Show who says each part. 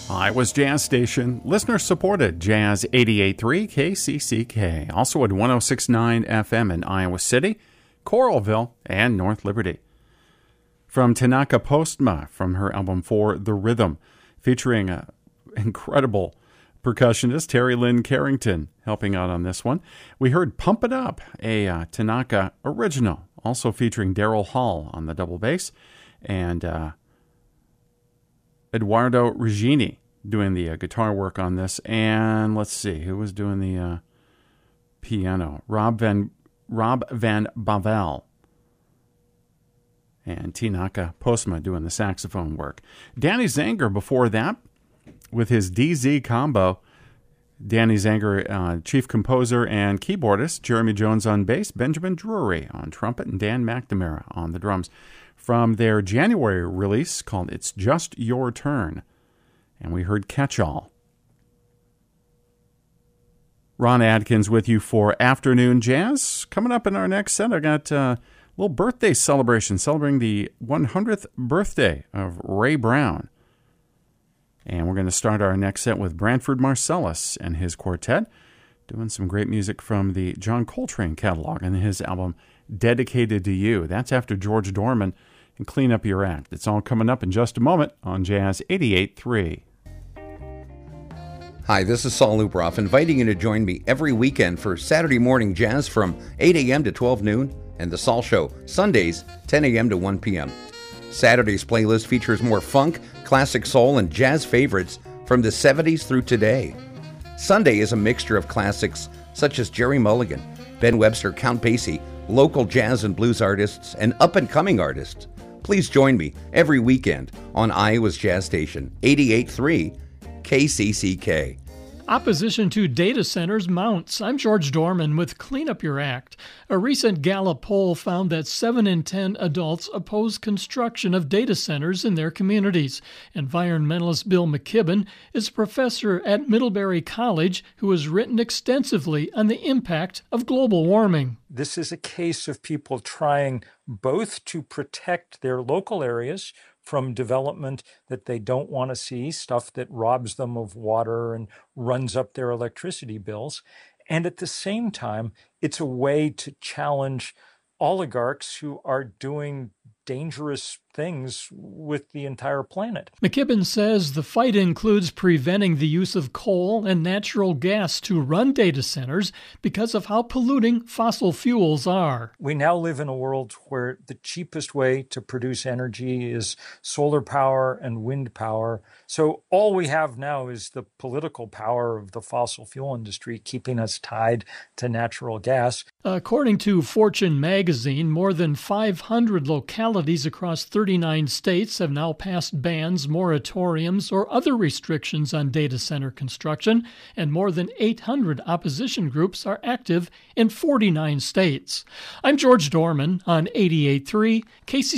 Speaker 1: Iowa's Jazz Station, listener-supported Jazz 88.3 KCCK, also at 106.9 FM in Iowa City, Coralville, and North Liberty. From Tanaka Postma, from her album For the Rhythm, featuring an incredible percussionist, Terry Lynn Carrington, helping out on this one. We heard Pump It Up, a Tanaka original, also featuring Daryl Hall on the double bass, and Eduardo Regini doing the guitar work on this. And let's see, who was doing the piano? Rob Van Bavel. And Tanaka Postma doing the saxophone work. Danny Zanger before that with his DZ combo. Danny Zanger, chief composer and keyboardist. Jeremy Jones on bass. Benjamin Drury on trumpet. And Dan McNamara on the drums. From their January release called It's Just Your Turn. And we heard Catch All. Ron Adkins with you for Afternoon Jazz. Coming up in our next set, I got a little birthday celebration, celebrating the 100th birthday of Ray Brown. And we're going to start our next set with Branford Marsalis and his quartet, doing some great music from the John Coltrane catalog and his album Dedicated to You. That's after George Dorman and Clean Up Your Act. It's all coming up in just a moment on Jazz 88.3.
Speaker 2: Hi, this is Saul Luproff, inviting you to join me every weekend for Saturday morning jazz from 8 a.m. to 12 noon, and The Saul Show, Sundays, 10 a.m. to 1 p.m. Saturday's playlist features more funk, classic soul, and jazz favorites from the 70s through today. Sunday is a mixture of classics such as Jerry Mulligan, Ben Webster, Count Basie, local jazz and blues artists, and up-and-coming artists. Please join me every weekend on Iowa's Jazz Station, 88.3 KCCK.
Speaker 3: Opposition to data centers mounts. I'm George Dorman with Clean Up Your Act. A recent Gallup poll found that 7 in 10 adults oppose construction of data centers in their communities. Environmentalist Bill McKibben is a professor at Middlebury College who has written extensively on the impact of global warming.
Speaker 4: This is a case of people trying both to protect their local areas from development that they don't want to see, stuff that robs them of water and runs up their electricity bills. And at the same time, it's a way to challenge oligarchs who are doing dangerous things with the entire planet.
Speaker 3: McKibben says the fight includes preventing the use of coal and natural gas to run data centers because of how polluting fossil fuels are.
Speaker 4: We now live in a world where the cheapest way to produce energy is solar power and wind power. So all we have now is the political power of the fossil fuel industry keeping us tied to natural gas.
Speaker 3: According to Fortune magazine, more than 500 localities across 39 states have now passed bans, moratoriums, or other restrictions on data center construction, and more than 800 opposition groups are active in 49 states. I'm George Dorman on 88.3 KCCK.